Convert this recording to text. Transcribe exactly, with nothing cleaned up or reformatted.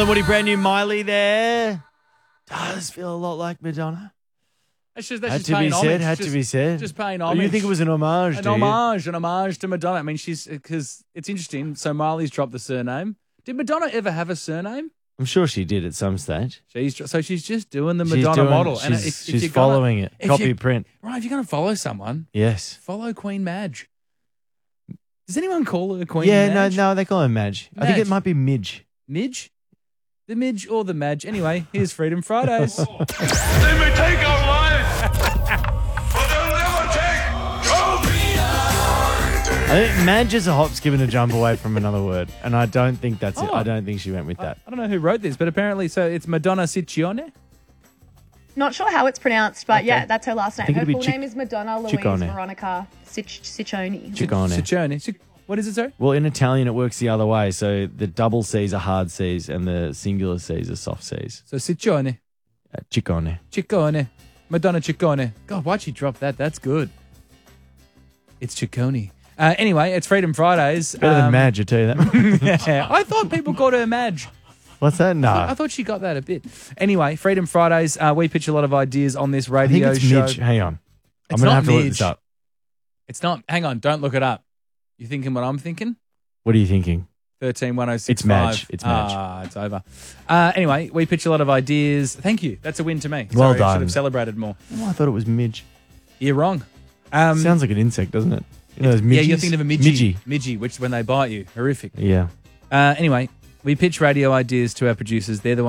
and Woody, brand new Miley there. Does feel a lot like Madonna. That's just, that's Had just to be paying said, homage. had just, to be said. Just paying Oh, homage. you think it was an homage, An do you? homage, an homage to Madonna. I mean, she's, because it's interesting. So Miley's dropped the surname. Did Madonna ever have a surname? I'm sure she did at some stage. She's so she's just doing the She's Madonna doing- model. She's, and if, if she's you're gonna- following it. if Copy you- print. Right, if you're going to follow someone, Yes. follow Queen Madge. Does anyone call her Queen yeah, Madge? no, no, they call her Madge. I think Madge. it might be Midge. Midge? The Midge or the Madge? Anyway, here's Freedom Fridays. They may take our lives, but they'll never take your freedom. I think Madge is a hop, skip, and a jump away from another word, and I don't think that's it. Oh. I don't think she went with that. I don't know who wrote this, but apparently, so it's Madonna Ciccione. Not sure how it's pronounced, but Okay. yeah, that's her last name. think Her it'd be full Chic- name is Madonna Louise Ciccone. Veronica Cic- Ciccione. Ciccone. Ciccione. Cic- What is it, sir? Well, in Italian, it works the other way. So the double C's are hard C's, and the singular C's are soft C's. So Ciccione. Uh, Ciccone. Ciccone. Madonna Ciccone. God, why'd she drop that? That's good. It's Ciccone. Uh, anyway, it's Freedom Fridays. Better than Um, Madge, I tell you that. Yeah, I thought people called her Madge. What's that? I No. thought she got that a bit. Anyway, Freedom Fridays. Uh, we pitch a lot of ideas on this I think radio it's show. Midge. Hang on. It's I'm going to not have to look Midge. this up. It's not. Hang on. Don't look it up. You thinking what I'm thinking? What are you thinking? Thirteen one zero six. It's Madge. It's Madge. Ah, it's over. Uh, anyway, we pitch a lot of ideas. Thank you. That's a win to me. Well Sorry, I done. should have celebrated more. Oh, I thought it was Midge. You're wrong. Um, Sounds like an insect, doesn't it? You know those yeah, midges? you're thinking of a midgie. Midgie. Midgie, which is when they bite you. Horrific. Yeah. Uh, anyway, we pitch radio ideas to our producers. They're the